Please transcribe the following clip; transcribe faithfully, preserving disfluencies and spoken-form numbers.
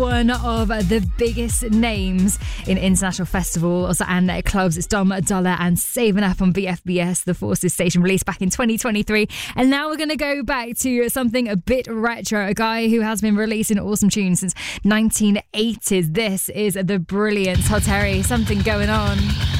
one of the biggest names in international festivals and clubs. It's Dom Dolla and Saving Up on B F B S, the Forces station, released back in twenty twenty-three. And now we're going to go back to something a bit retro, a guy who has been releasing awesome tunes since nineteen eighties. This is the brilliant Hot Terry, Something Going On.